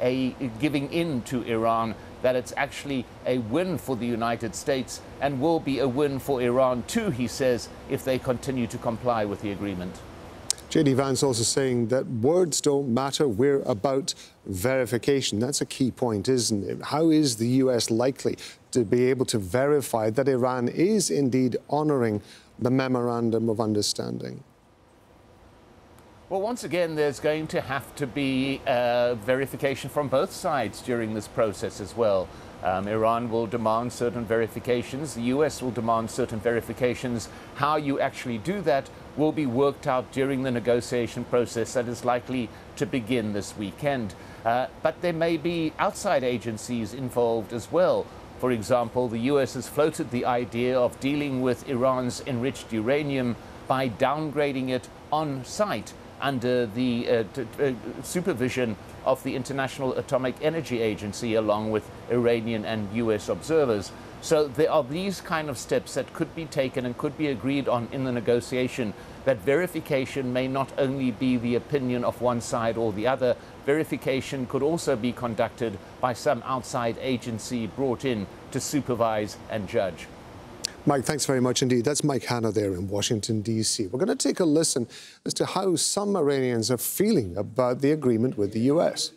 a giving in to Iran, that it's actually a win for the United States and will be a win for Iran too, he says, if they continue to comply with the agreement. J.D. Vance also saying that words don't matter, we're about verification. That's a key point, isn't it? How is the US likely to be able to verify that Iran is indeed honouring the Memorandum of Understanding? Well, once again, there's going to have to be verification from both sides during this process as well. Iran will demand certain verifications. The US will demand certain verifications. How you actually do that will be worked out during the negotiation process that is likely to begin this weekend. But there may be outside agencies involved as well. For example, the US has floated the idea of dealing with Iran's enriched uranium by downgrading it on site under the supervision of the International Atomic Energy Agency, along with Iranian and US observers. So there are these kind of steps that could be taken and could be agreed on in the negotiation. That verification may not only be the opinion of one side or the other. Verification could also be conducted by some outside agency brought in to supervise and judge. Mike, thanks very much indeed. That's Mike Hanna there in Washington, D.C. We're going to take a listen as to how some Iranians are feeling about the agreement with the U.S.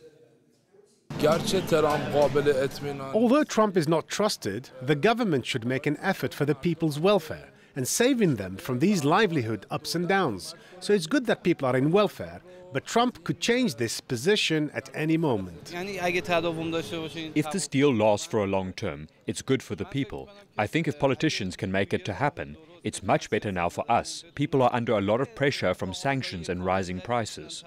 Although Trump is not trusted, the government should make an effort for the people's welfare and saving them from these livelihood ups and downs. So it's good that people are in welfare, but Trump could change this position at any moment. If this deal lasts for a long term, it's good for the people. I think if politicians can make it to happen, it's much better now for us. People are under a lot of pressure from sanctions and rising prices.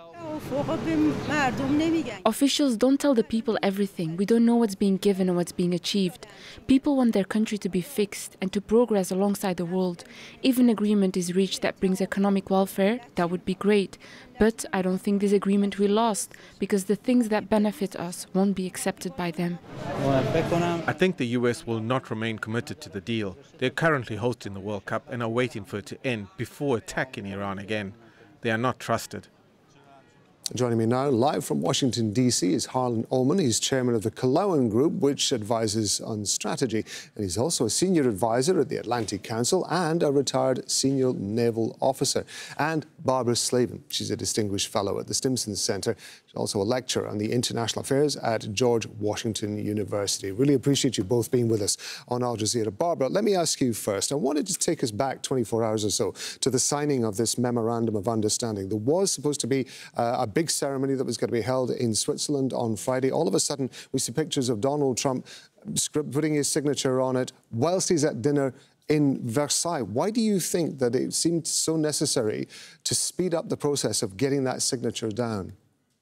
Officials don't tell the people everything. We don't know what's being given or what's being achieved. People want their country to be fixed and to progress alongside the world. If an agreement is reached that brings economic welfare, that would be great. But I don't think this agreement will last, because the things that benefit us won't be accepted by them. I think the US will not remain committed to the deal. They're currently hosting the World Cup and are waiting for it to end before attacking Iran again. They are not trusted. Joining me now, live from Washington, D.C., is Harlan Ullman. He's chairman of the Colowan Group, which advises on strategy. And he's also a senior advisor at the Atlantic Council and a retired senior naval officer. And Barbara Slavin. She's a distinguished fellow at the Stimson Center. She's also a lecturer on the international affairs at George Washington University. Really appreciate you both being with us on Al Jazeera. Barbara, let me ask you first. I wanted to take us back 24 hours or so to the signing of this Memorandum of Understanding. There was supposed to be a big ceremony that was going to be held in Switzerland on Friday. All of a sudden, we see pictures of Donald Trump putting his signature on it whilst he's at dinner in Versailles. Why do you think that it seemed so necessary to speed up the process of getting that signature down?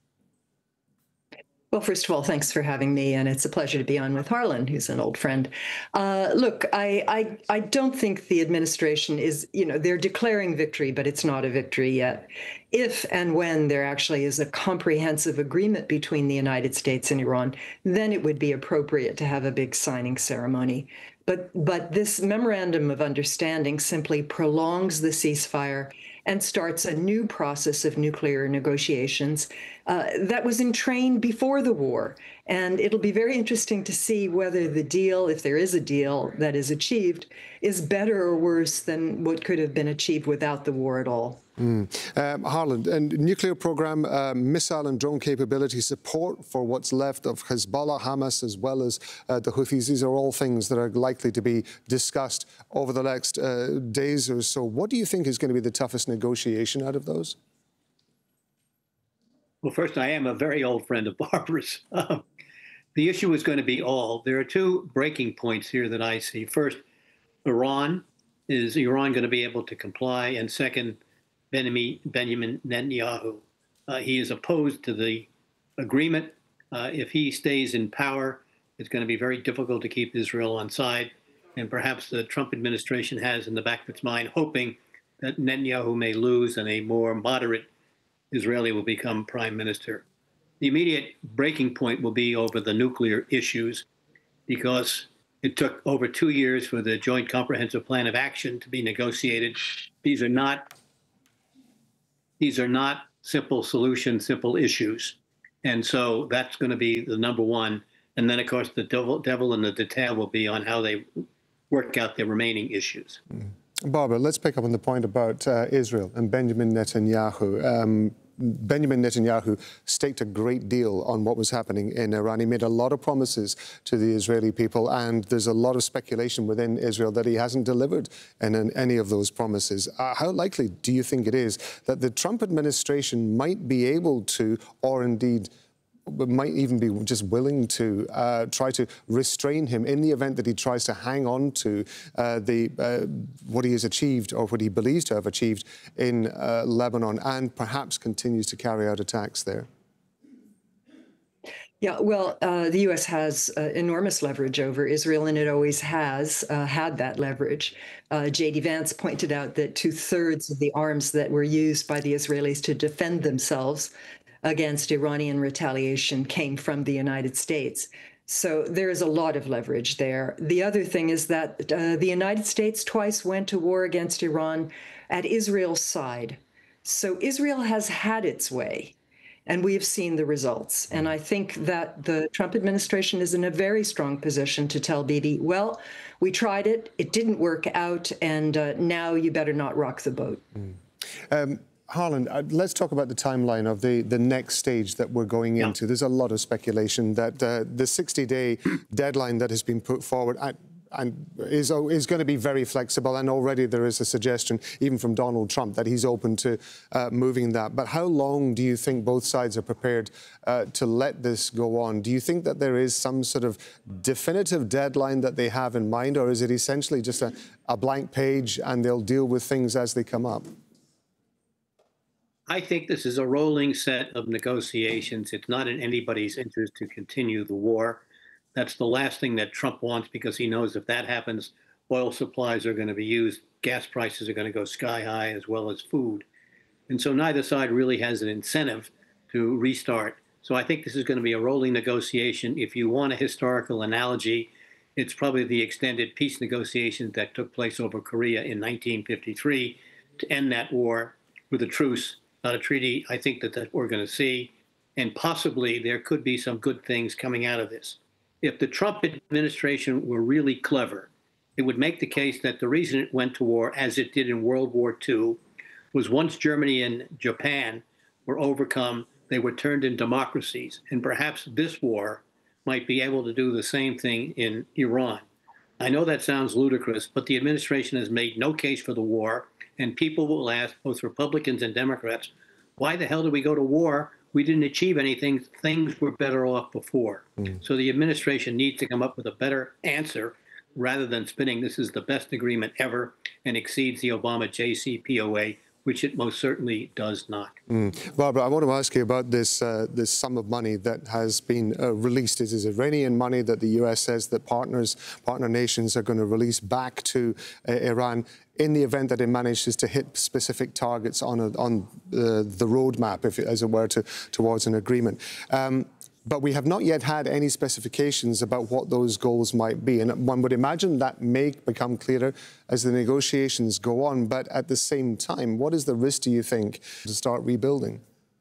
Well, first of all, thanks for having me, and it's a pleasure to be on with Harlan, who's an old friend. Look, I don't think the administration is, they're declaring victory, but it's not a victory yet. If and when there actually is a comprehensive agreement between the United States and Iran, then it would be appropriate to have a big signing ceremony. But this Memorandum of Understanding simply prolongs the ceasefire and starts a new process of nuclear negotiations that was entrained before the war. And it'll be very interesting to see whether the deal, if there is a deal that is achieved, is better or worse than what could have been achieved without the war at all. Harlan, and nuclear program, missile and drone capability support for what's left of Hezbollah, Hamas, as well as the Houthis. These are all things that are likely to be discussed over the next days or so. What do you think is going to be the toughest negotiation out of those? Well, first, I am a very old friend of Barbara's. The issue is going to be all. There are two breaking points here that I see. First, Iran. Is Iran going to be able to comply? And second, Benjamin Netanyahu. He is opposed to the agreement. If he stays in power, it's going to be very difficult to keep Israel on side. And perhaps the Trump administration has in the back of its mind, hoping that Netanyahu may lose and a more moderate Israeli will become prime minister. The immediate breaking point will be over the nuclear issues, because it took over 2 years for the Joint Comprehensive Plan of Action to be negotiated. These are not simple solutions, simple issues. And so that's going to be the number one. And then, of course, the devil in the detail will be on how they work out the remaining issues. Barbara, let's pick up on the point about Israel and Benjamin Netanyahu. Benjamin Netanyahu staked a great deal on what was happening in Iran. He made a lot of promises to the Israeli people, and there's a lot of speculation within Israel that he hasn't delivered in any of those promises. How likely do you think it is that the Trump administration might be able to, or indeed might even be just willing to try to restrain him in the event that he tries to hang on to what he has achieved or what he believes to have achieved in Lebanon, and perhaps continues to carry out attacks there? Yeah, well, the U.S. has enormous leverage over Israel, and it always has had that leverage. J.D. Vance pointed out that 2/3 of the arms that were used by the Israelis to defend themselves against Iranian retaliation came from the United States. So there is a lot of leverage there. The other thing is that the United States twice went to war against Iran at Israel's side. So Israel has had its way, and we have seen the results. And I think that the Trump administration is in a very strong position to tell Bibi, well, we tried it, it didn't work out, and now you better not rock the boat. Harlan, let's talk about the timeline of the next stage that we're going into. There's a lot of speculation that the 60-day deadline that has been put forward is going to be very flexible, and already there is a suggestion, even from Donald Trump, that he's open to moving that. But how long do you think both sides are prepared to let this go on? Do you think that there is some sort of definitive deadline that they have in mind, or is it essentially just a blank page and they'll deal with things as they come up? I think this is a rolling set of negotiations. It's not in anybody's interest to continue the war. That's the last thing that Trump wants, because he knows if that happens, oil supplies are going to be used, gas prices are going to go sky high, as well as food. And so neither side really has an incentive to restart. So I think this is going to be a rolling negotiation. If you want a historical analogy, it's probably the extended peace negotiations that took place over Korea in 1953 to end that war with a truce. Not a treaty, I think that we're going to see, and possibly there could be some good things coming out of this. If the Trump administration were really clever, it would make the case that the reason it went to war, as it did in World War II, was once Germany and Japan were overcome, they were turned into democracies, and perhaps this war might be able to do the same thing in Iran. I know that sounds ludicrous, but the administration has made no case for the war. And people will ask, both Republicans and Democrats, why the hell did we go to war? We didn't achieve anything. Things were better off before. So the administration needs to come up with a better answer rather than spinning this is the best agreement ever and exceeds the Obama JCPOA, which it most certainly does not. Barbara, I want to ask you about this sum of money that has been released. It is Iranian money that the U.S. says that partner nations are going to release back to Iran in the event that it manages to hit specific targets on the roadmap, as it were, towards an agreement. But we have not yet had any specifications about what those goals might be. And one would imagine that may become clearer as the negotiations go on. But at the same time, what is the risk, do you think, to start rebuilding?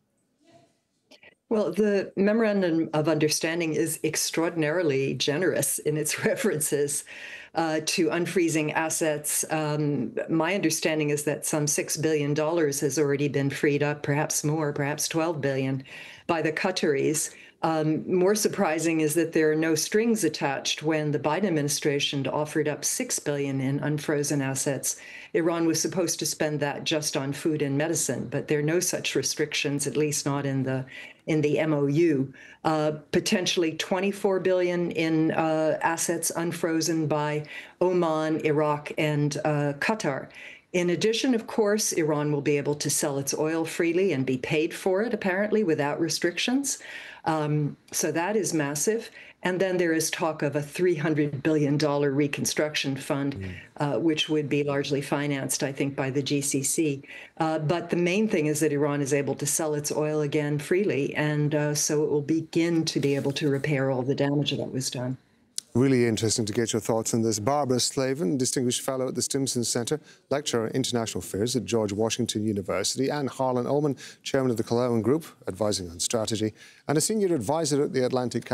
Well, the Memorandum of Understanding is extraordinarily generous in its references to unfreezing assets. My understanding is that some $6 billion has already been freed up, perhaps more, perhaps $12 billion, by the Qataris. More surprising is that there are no strings attached when the Biden administration offered up $6 billion in unfrozen assets. Iran was supposed to spend that just on food and medicine, but there are no such restrictions, at least not in the MOU. Potentially $24 billion in assets unfrozen by Oman, Iraq, and Qatar. In addition, of course, Iran will be able to sell its oil freely and be paid for it, apparently, without restrictions. So that is massive. And then there is talk of a $300 billion reconstruction fund, which would be largely financed, I think, by the GCC. But the main thing is that Iran is able to sell its oil again freely, and so it will begin to be able to repair all the damage that was done. Really interesting to get your thoughts on this. Barbara Slavin, Distinguished Fellow at the Stimson Center, Lecturer in International Affairs at George Washington University, and Harlan Ullman, Chairman of the Killowen Group, advising on strategy, and a Senior Advisor at the Atlantic Council.